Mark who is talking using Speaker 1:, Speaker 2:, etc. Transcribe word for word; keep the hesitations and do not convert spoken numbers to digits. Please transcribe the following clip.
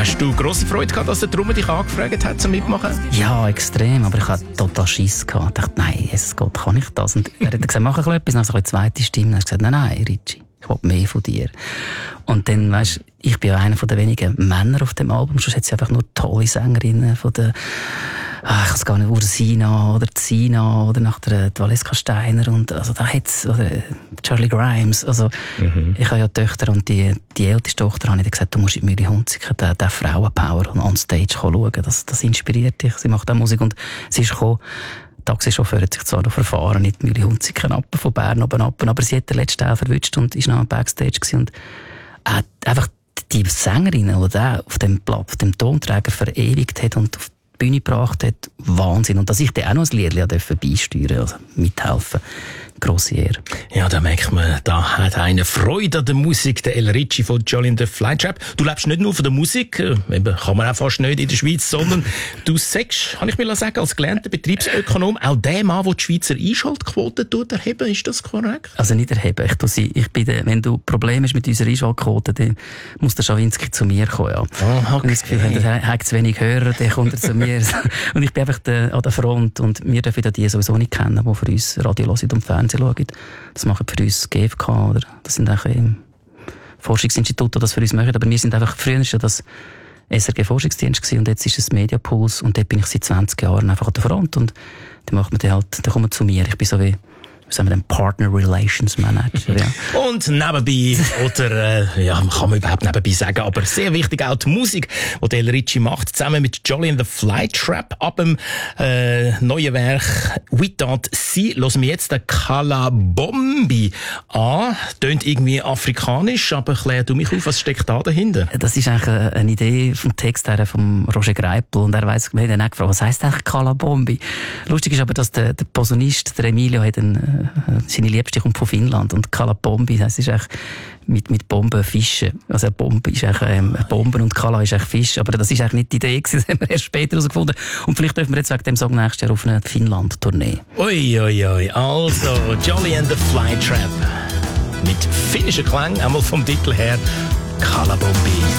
Speaker 1: Hast du grosse Freude gehabt, dass der Drummer dich angefragt hat, zum Mitmachen?
Speaker 2: Ja, extrem, aber ich hatte total Schiss gehabt. Ich dachte, nein, Jesus Gott, kann ich das? Und er hat gesagt, mach ein etwas, dann so eine zweite Stimme. Dann habe ich gesagt, nein, nein, Richie, ich will mehr von dir. Und dann, weisst, ich bin ja einer der wenigen Männer auf dem Album, sonst hat es einfach nur tolle Sängerinnen von der, ah, ich weiß gar nicht, Ursina oder Zina oder nach der Valeska Steiner und, also da hat's, oder Charlie Grimes, also, mhm. ich habe ja Töchter und die, die älteste Tochter habe ich gesagt, du musst in die Mühle Hunziker, der, der Frauenpower on Stage schauen, das, das inspiriert dich, sie macht auch Musik und sie ist gekommen. Der Taxichauffeur hat sich zwar noch verfahren, nicht die Mühle Hunziker ab, von Bern oben ab, aber sie hat den letzten Teil verwünscht und ist noch am Backstage gewesen und hat einfach die Sängerin, die der auf dem Blatt, auf dem Tonträger verewigt hat und auf die Bühne gebracht hat, Wahnsinn. Und dass ich dann auch noch ein Liedchen beisteuern, also mithelfen, grosse Ehre.
Speaker 1: Ja, da merkt man, da hat einer Freude an der Musik, der El Richie von Jolly and the Flytrap. Du lebst nicht nur von der Musik, eben, kann man auch fast nicht in der Schweiz, sondern du sagst, kann ich mir sagen, als gelernter Betriebsökonom, auch der Mann, der die Schweizer Einschaltquote tut erheben, ist das korrekt?
Speaker 2: Also nicht erheben, ich tu sie, ich bin der, wenn du Probleme hast mit unserer Einschaltquote, dann muss der Schawinski zu mir kommen, ja.
Speaker 1: Oh, okay.
Speaker 2: Und das Gefühl, wenn er hat zu wenig Hörer, dann kommt er zu mir. Und ich bin einfach der, an der Front und wir dürfen ja die sowieso nicht kennen, die für uns Radio hören und Fernsehen schauen. Das machen für uns G F K, oder? Das sind auch ähm, Forschungsinstitute, die das für uns machen. Aber wir sind einfach, früher war ja das S R G-Forschungsdienst gewesen, und jetzt ist es Mediapuls und dort bin ich seit zwanzig Jahren einfach an der Front und dann macht man dann halt, dann kommt man zu mir. Ich bin so wie, wie sagen wir denn, Partner Relations Manager, ja.
Speaker 1: Und nebenbei, oder, äh, ja, kann man überhaupt nebenbei sagen, aber sehr wichtig auch die Musik, die El Richie macht, zusammen mit Jolly and the Flytrap, ab dem, äh, neuen Werk We Don't See, hören wir jetzt den Kala Bombi an. Tönt irgendwie afrikanisch, aber klär du mich auf, was steckt da dahinter?
Speaker 2: Das ist eigentlich eine Idee vom Text her von Roger Greipel und er weiss, wir haben ihn auch gefragt, was heisst eigentlich Kala Bombi? Lustig ist aber, dass der, der Posaunist, der Emilio, hat einen, seine Liebste kommt von Finnland und Kalabombi, das ist echt mit, mit Bomben fischen. Also eine Bombe ist echt ähm, Bomben und Kala ist echt Fisch, aber das ist eigentlich nicht die Idee gewesen, das haben wir erst später herausgefunden. Und vielleicht dürfen wir jetzt wegen dem Song nächstes Jahr auf eine Finnland-Tournee.
Speaker 1: Ui, ui, ui. Also, Jolly and the Flytrap. Mit finnischen Klang, einmal vom Titel her, Kalabombi.